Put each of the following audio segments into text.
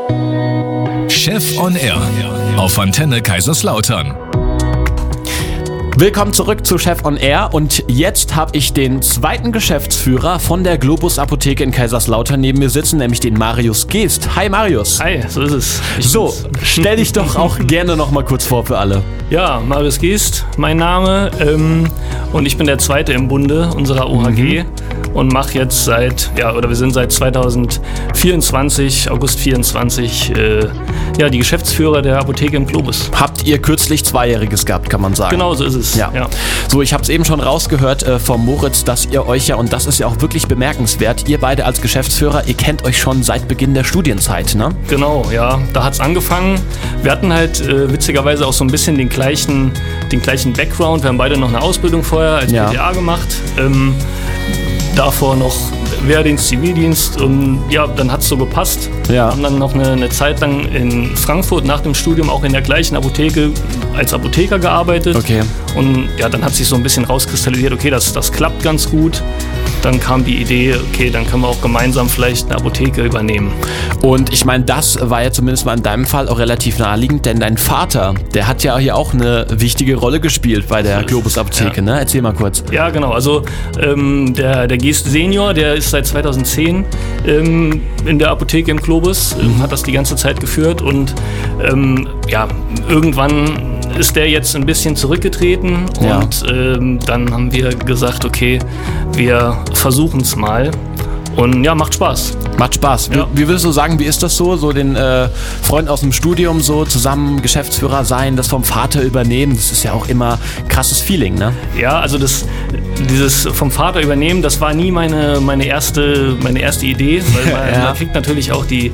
Chef on Air auf Antenne Kaiserslautern. Willkommen zurück zu Chef on Air und jetzt habe ich den zweiten Geschäftsführer von der Globus Apotheke in Kaiserslautern neben mir sitzen, nämlich den Marius Geest. Hi Marius. Hi, so ist es. Stell dich doch auch gerne noch mal kurz vor für alle. Ja, Marius Geest, mein Name, und ich bin der Zweite im Bunde unserer OHG und mache jetzt wir sind seit 2024, August 24, die Geschäftsführer der Apotheke im Globus. Habt ihr kürzlich Zweijähriges gehabt, kann man sagen. Genau, so ist es. Ja. So, ich habe es eben schon rausgehört vom Moritz, dass ihr euch und das ist ja auch wirklich bemerkenswert, ihr beide als Geschäftsführer, ihr kennt euch schon seit Beginn der Studienzeit, ne? Genau, ja, da hat's angefangen. Wir hatten halt witzigerweise auch so ein bisschen den gleichen Background. Wir haben beide noch eine Ausbildung vorher als PTA gemacht. Davor noch Wehrdienst, Zivildienst und dann hat es so gepasst. Ja. Haben dann noch eine Zeit lang in Frankfurt nach dem Studium auch in der gleichen Apotheke als Apotheker gearbeitet. Okay. Und dann hat sich so ein bisschen rauskristallisiert, okay, das klappt ganz gut. Dann kam die Idee, okay, dann können wir auch gemeinsam vielleicht eine Apotheke übernehmen. Und ich meine, das war ja zumindest mal in deinem Fall auch relativ naheliegend, denn dein Vater, der hat ja hier auch eine wichtige Rolle gespielt bei der Globus Apotheke, ne? Erzähl mal kurz. Ja, genau. Also der Geest Senior, der ist seit 2010 in der Apotheke im Globus, hat das die ganze Zeit geführt und irgendwann ist der jetzt ein bisschen zurückgetreten und dann haben wir gesagt, okay, wir versuchen es mal und macht Spaß. Macht Spaß. Ja. Wie würdest du sagen, wie ist das so den Freund aus dem Studium so zusammen Geschäftsführer sein, das vom Vater übernehmen, das ist ja auch immer ein krasses Feeling, ne? Ja, also dieses vom Vater übernehmen, das war nie meine erste Idee, weil man kriegt natürlich auch die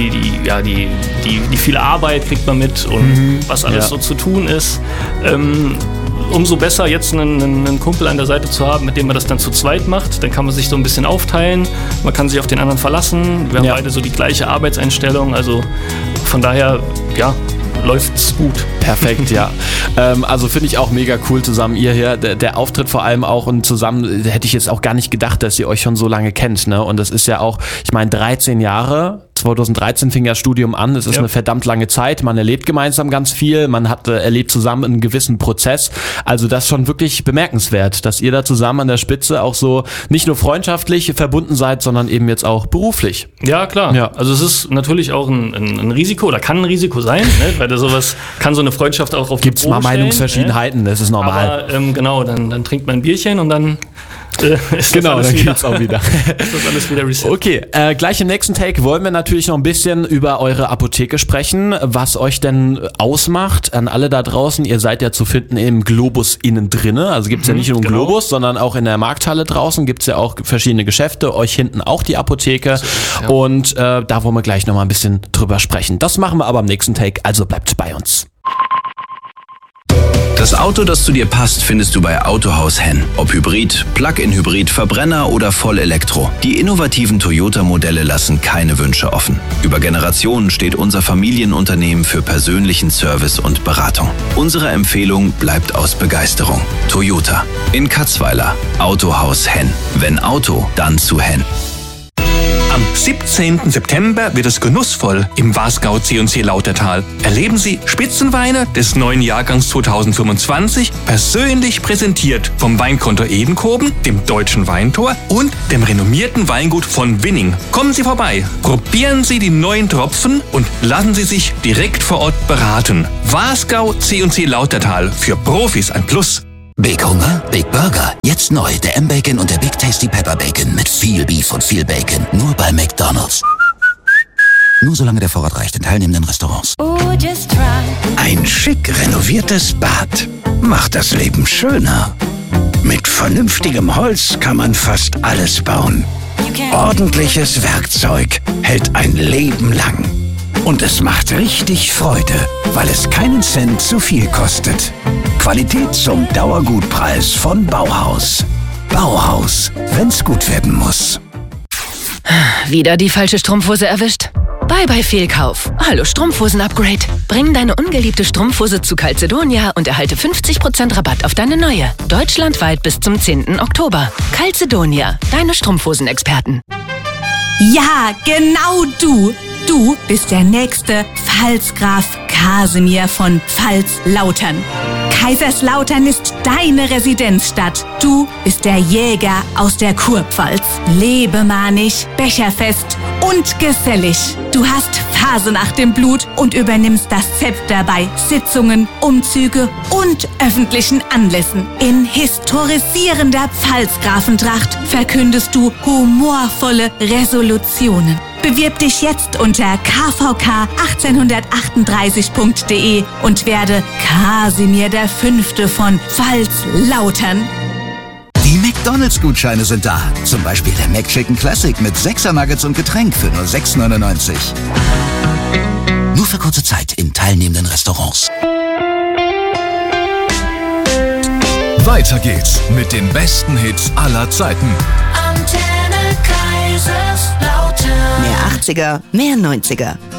viele Arbeit kriegt man mit und was alles so zu tun ist. Umso besser jetzt einen Kumpel an der Seite zu haben, mit dem man das dann zu zweit macht. Dann kann man sich so ein bisschen aufteilen, man kann sich auf den anderen verlassen. Wir haben beide so die gleiche Arbeitseinstellung, also von daher, läuft's gut. Perfekt, ja. Also finde ich auch mega cool zusammen, ihr hier, der Auftritt vor allem auch und zusammen, hätte ich jetzt auch gar nicht gedacht, dass ihr euch schon so lange kennt, ne? Und das ist ja auch, ich meine, 13 Jahre, 2013 fing das Studium an, es ist eine verdammt lange Zeit, man erlebt gemeinsam ganz viel, man erlebt zusammen einen gewissen Prozess, also das ist schon wirklich bemerkenswert, dass ihr da zusammen an der Spitze auch so nicht nur freundschaftlich verbunden seid, sondern eben jetzt auch beruflich. Ja, klar. Ja. Also es ist natürlich auch ein Risiko oder kann ein Risiko sein, ne? Weil sowas kann so eine Freundschaft auch auf die Probe stellen. Gibt's mal Meinungsverschiedenheiten, das ist normal. Aber dann trinkt man ein Bierchen und dann ist dann geht's auch wieder. Ist das alles wieder reset. Okay, gleich im nächsten Take wollen wir natürlich noch ein bisschen über eure Apotheke sprechen, was euch denn ausmacht. An alle da draußen, ihr seid ja zu finden im Globus innen drinne, also gibt's ja nicht nur einen Globus, sondern auch in der Markthalle draußen gibt's ja auch verschiedene Geschäfte, euch hinten auch die Apotheke und da wollen wir gleich noch mal ein bisschen drüber sprechen. Das machen wir aber im nächsten Take, also bleibt bei uns. Das Auto, das zu dir passt, findest du bei Autohaus Henn. Ob Hybrid, Plug-in-Hybrid, Verbrenner oder Vollelektro. Die innovativen Toyota-Modelle lassen keine Wünsche offen. Über Generationen steht unser Familienunternehmen für persönlichen Service und Beratung. Unsere Empfehlung bleibt aus Begeisterung. Toyota. In Katzweiler. Autohaus Henn. Wenn Auto, dann zu Henn. Am 17. September wird es genussvoll im Wasgau C&C Lautertal. Erleben Sie Spitzenweine des neuen Jahrgangs 2025, persönlich präsentiert vom Weinkontor Edenkoben, dem Deutschen Weintor und dem renommierten Weingut von Winning. Kommen Sie vorbei, probieren Sie die neuen Tropfen und lassen Sie sich direkt vor Ort beraten. Wasgau C&C Lautertal, für Profis ein Plus. Big Hunger? Big Burger. Jetzt neu, der M-Bacon und der Big Tasty Pepper Bacon mit viel Beef und viel Bacon. Nur bei McDonald's. Nur solange der Vorrat reicht in teilnehmenden Restaurants. Ein schick renoviertes Bad macht das Leben schöner. Mit vernünftigem Holz kann man fast alles bauen. Ordentliches Werkzeug hält ein Leben lang. Und es macht richtig Freude, weil es keinen Cent zu viel kostet. Qualität zum Dauergutpreis von Bauhaus. Bauhaus, wenn's gut werden muss. Wieder die falsche Strumpfhose erwischt? Bye Fehlkauf. Hallo Strumpfhosen-Upgrade. Bring deine ungeliebte Strumpfhose zu Calzedonia und erhalte 50% Rabatt auf deine neue. Deutschlandweit bis zum 10. Oktober. Calzedonia, deine Strumpfhosenexperten. Ja, genau du. Du bist der nächste Pfalzgraf Kasimir von Pfalz-Lautern. Kaiserslautern ist deine Residenzstadt. Du bist der Jäger aus der Kurpfalz. Lebemanig, becherfest und gesellig. Du hast Fasenacht im Blut und übernimmst das Zepter bei Sitzungen, Umzüge und öffentlichen Anlässen. In historisierender Pfalzgrafentracht verkündest du humorvolle Resolutionen. Bewirb dich jetzt unter kvk1838.de und werde Kasimir V. von Pfalz-Lautern. Die McDonalds-Gutscheine sind da. Zum Beispiel der McChicken Classic mit 6er Nuggets und Getränk für nur 6,99. Nur für kurze Zeit in teilnehmenden Restaurants. Weiter geht's mit den besten Hits aller Zeiten. Antenne Kaiserslautern. Mehr 80er, mehr 90er.